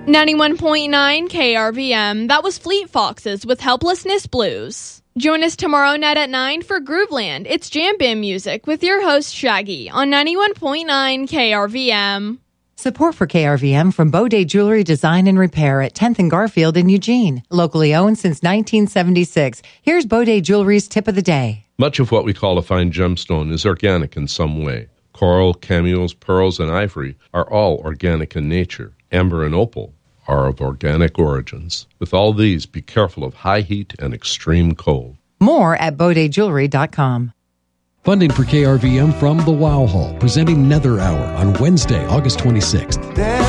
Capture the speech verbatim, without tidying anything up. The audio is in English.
ninety-one point nine K R V M. That was Fleet Foxes with Helplessness Blues. Join us tomorrow night at nine for Grooveland. It's jam band music with your host Shaggy on ninety-one point nine K R V M. Support for K R V M from Baudet Jewelry Design and Repair at tenth and Garfield in Eugene. Locally owned since nineteen seventy-six. Here's Baudet Jewelry's tip of the day. Much of what we call a fine gemstone is organic in some way. Coral, cameos, pearls, and ivory are all organic in nature. Amber and opal are of organic origins. With all these, be careful of high heat and extreme cold. More at baudet jewelry dot com. Funding for K R V M from the Wow Hall, presenting Nether Hour on Wednesday, August twenty-sixth.